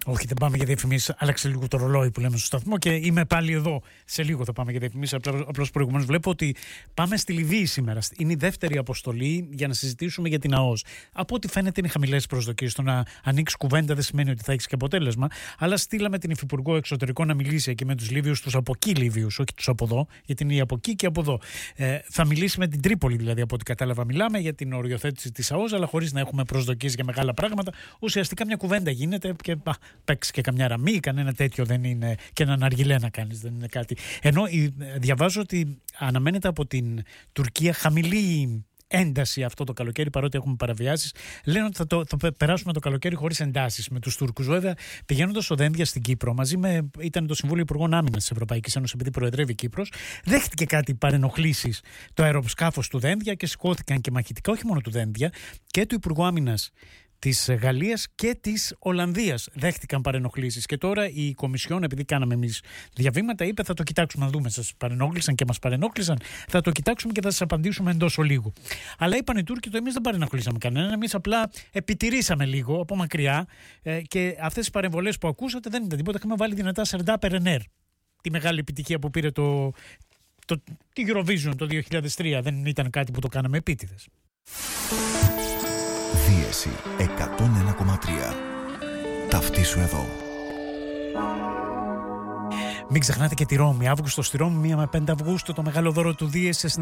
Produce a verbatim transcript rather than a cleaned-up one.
Όχι, δεν πάμε για διαφημίσεις. Άλλαξε λίγο το ρολόι που λέμε στο σταθμό και είμαι πάλι εδώ. Σε λίγο θα πάμε για διαφημίσεις. Απλώς προηγουμένως βλέπω ότι πάμε στη Λιβύη σήμερα. Είναι η δεύτερη αποστολή για να συζητήσουμε για την ΑΟΣ. Από ό,τι φαίνεται είναι χαμηλές προσδοκίες. Το να ανοίξει κουβέντα δεν σημαίνει ότι θα έχει και αποτέλεσμα. Αλλά στείλαμε την Υφυπουργό Εξωτερικών να μιλήσει και με τους Λίβιους, τους από εκεί Λίβιους, όχι τους από εδώ, γιατί είναι οι από εκεί και από εδώ. Ε, θα μιλήσει με την Τρίπολη, δηλαδή, από ό,τι κατάλαβα, μιλάμε για την οριοθέτηση της ΑΟΣ, αλλά χωρίς να έχουμε προσδοκίες για μεγάλα πράγματα. Ουσιαστικά μια κουβέντα γίνεται και α, παίξει και καμιά ραμμή, κανένα τέτοιο δεν είναι, και έναν αργιλέ να κάνεις, δεν είναι κάτι. Ενώ διαβάζω ότι αναμένεται από την Τουρκία χαμηλή ένταση αυτό το καλοκαίρι, παρότι έχουμε παραβιάσεις. Λένε ότι θα, το, θα περάσουμε το καλοκαίρι χωρίς εντάσεις με τους Τούρκους. Βέβαια, πηγαίνοντας στο Δένδια στην Κύπρο, μαζί με ήταν το Συμβούλιο Υπουργών Άμυνας της Ευρωπαϊκής Ένωσης, επειδή προεδρεύει η Κύπρος, δέχτηκε κάτι παρενοχλήσεις το αεροσκάφος του Δένδια και σηκώθηκαν και μαχητικά, όχι μόνο του Δένδια, και του Υπουργού Άμυνας της Γαλλίας και της Ολλανδίας δέχτηκαν παρενοχλήσεις. Και τώρα η Κομισιόν, επειδή κάναμε εμείς διαβήματα, είπε θα το κοιτάξουμε να δούμε. Σας παρενόχλησαν και μας παρενόχλησαν. Θα το κοιτάξουμε και θα σας απαντήσουμε εντός ολίγου. Αλλά είπαν οι Τούρκοι το εμείς δεν παρενοχλήσαμε κανέναν. Εμείς απλά επιτηρήσαμε λίγο από μακριά ε, και αυτές οι παρεμβολές που ακούσατε δεν ήταν τίποτα. Είχαμε βάλει δυνατά Σερντά Περενέρ. Τη μεγάλη επιτυχία που πήρε το, το, τη Eurovision το δύο χιλιάδες τρία. Δεν ήταν κάτι που το κάναμε επίτηδες. Δίεση εκατόν ένα κόμμα τρία. Ταυτίσου εδώ. Μην ξεχνάτε και τη Ρώμη. Αύγουστο στη Ρώμη, μία με πέντε Αυγούστου, το μεγάλο δώρο του Δίεση.